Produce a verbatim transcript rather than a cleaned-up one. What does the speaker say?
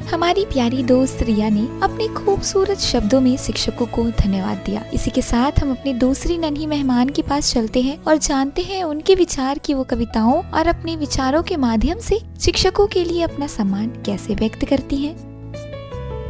हमारी प्यारी दोस्त रिया ने अपने खूबसूरत शब्दों में शिक्षकों को धन्यवाद दिया। इसी के साथ हम अपनी दूसरी नन्ही मेहमान के पास चलते हैं और जानते हैं उनके विचार की वो कविताओं और अपने विचारों के माध्यम से शिक्षकों के लिए अपना सम्मान कैसे व्यक्त करती हैं।